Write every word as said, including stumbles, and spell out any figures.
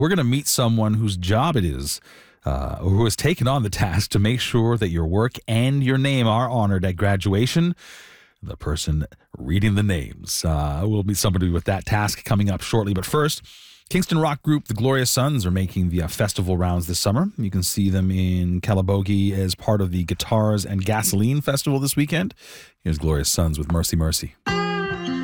We're going to meet someone whose job it is, uh, or who has taken on the task to make sure that your work and your name are honored at graduation. The person reading the names. Uh, we'll meet somebody with that task coming up shortly. But first, Kingston rock group The Glorious Sons are making the uh, festival rounds this summer. You can see them in Calabogie as part of the Guitars and Gasoline Festival this weekend. Here's Glorious Sons with Mercy Mercy.